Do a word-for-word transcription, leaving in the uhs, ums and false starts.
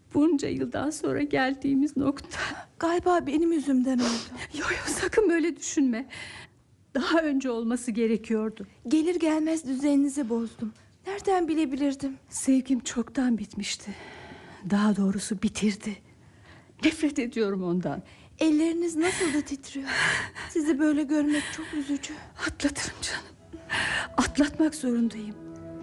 Bunca yıldan sonra geldiğimiz nokta. Galiba benim yüzümden oldu. Yok yok, sakın böyle düşünme. Daha önce olması gerekiyordu. Gelir gelmez düzeninizi bozdum. Nereden bilebilirdim? Sevgim çoktan bitmişti. Daha doğrusu bitirdi. Nefret ediyorum ondan. Elleriniz nasıl da titriyor. Sizi böyle görmek çok üzücü. Atlatırım canım. Atlatmak zorundayım.